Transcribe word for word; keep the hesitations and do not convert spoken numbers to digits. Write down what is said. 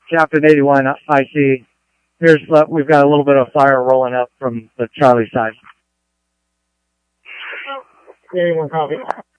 Captain eighty-one, I C. Here's, uh, we've got a little bit of fire rolling up from the Charlie side. eighty-one, copy.